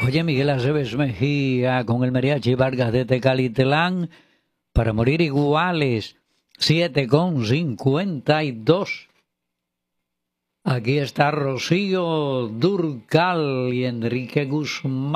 Oye, Miguel Aceves Mejía con el Mariachi Vargas de Tecalitlán para morir iguales, 7,52. Aquí está Rocío Dúrcal y Enrique Guzmán.